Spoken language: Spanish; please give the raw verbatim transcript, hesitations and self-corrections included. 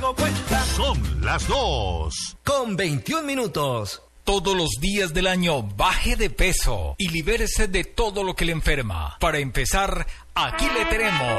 traigo cuenta. Son las dos. Con veintiún minutos. Todos los días del año baje de peso y libérese de todo lo que le enferma. Para empezar, aquí le tenemos